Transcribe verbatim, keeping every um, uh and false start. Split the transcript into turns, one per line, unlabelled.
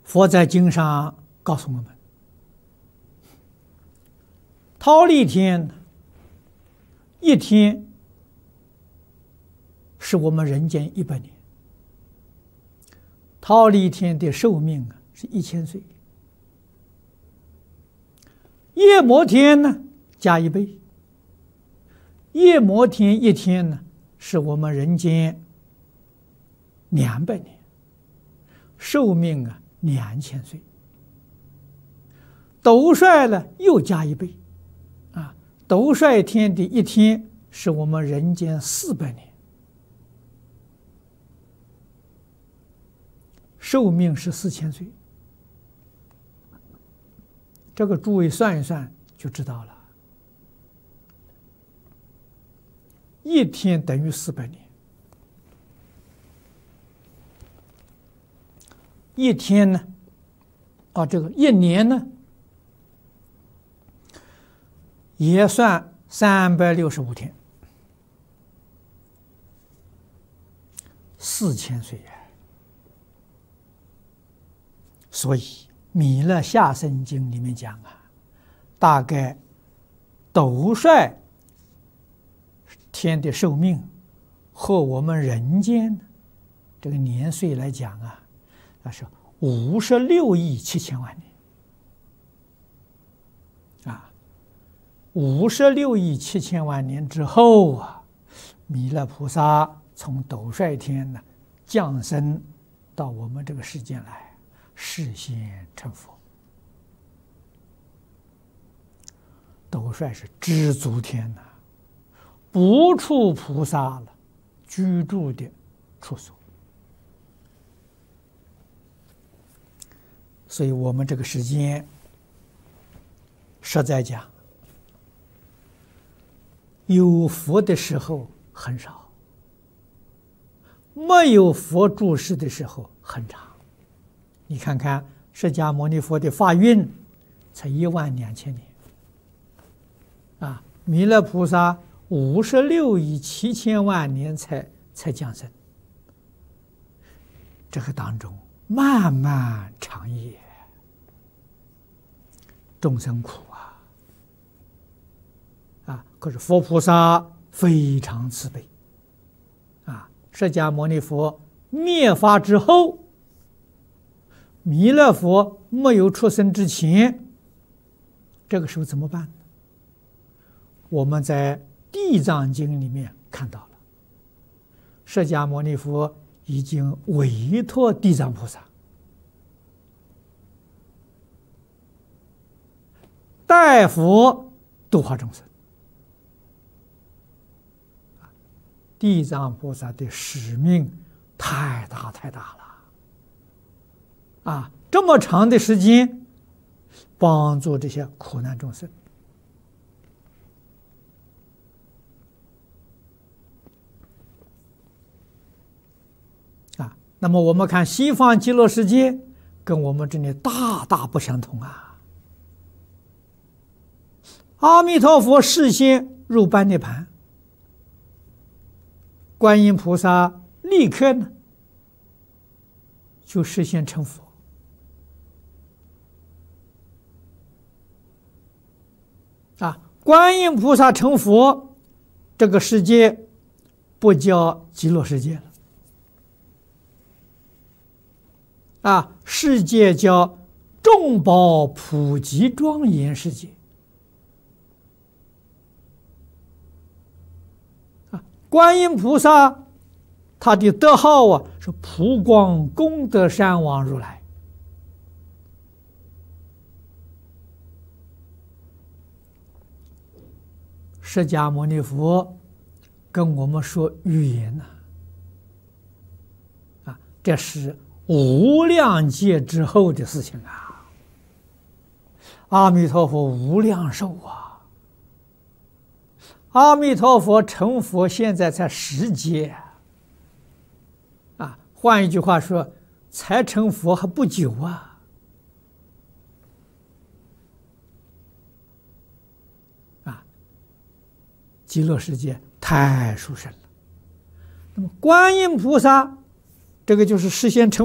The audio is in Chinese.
佛在经上告诉我们，忉利天一天是我们人间一百年，忉利天的寿命啊是一千岁。夜摩天呢加一倍，夜摩天一天呢是我们人间两百年，寿命啊两千岁。斗率呢又加一倍，啊，斗率天的一天是我们人间四百年，寿命是四千岁。这个诸位算一算就知道了，一天等于四百年，一天呢，啊，这个一年呢，也算三百六十五天，四千岁呀。所以《弥勒下生经》里面讲啊，大概斗率天的寿命和我们人间这个年岁来讲啊，那是五十六亿七千万年啊，五十六亿七千万年之后啊，弥勒菩萨从斗率天呢降生到我们这个世间来，示现成佛。斗率是知足天呐、啊，不处菩萨了居住的处所。所以我们这个时间实在讲，有佛的时候很少，没有佛住世的时候很长。你看看释迦牟尼佛的法运才一万两千年，啊，弥勒菩萨五十六亿七千万年才才降生，这个当中漫漫长夜，众生苦啊！啊，可是佛菩萨非常慈悲，啊，释迦牟尼佛灭法之后，弥勒佛没有出生之前，这个时候怎么办呢？我们在《地藏经》里面看到了，释迦牟尼佛已经委托地藏菩萨代佛度化众生。地藏菩萨的使命太大太大了。啊，这么长的时间帮助这些苦难众生，啊，那么我们看西方极乐世界跟我们这里大大不相同啊！阿弥陀佛示现入般涅盘，观音菩萨立刻呢就实现成佛。啊，观音菩萨成佛，这个世界不叫极乐世界了，啊，世界叫众宝普及庄严世界。啊，观音菩萨他的德号啊是普光功德山王如来。释迦牟尼佛跟我们说语言呢，啊，这是无量劫之后的事情啊！阿弥陀佛无量寿啊！阿弥陀佛成佛现在才十劫啊！换一句话说，才成佛还不久啊！极乐世界太殊胜了。那么观音菩萨，这个就是实现成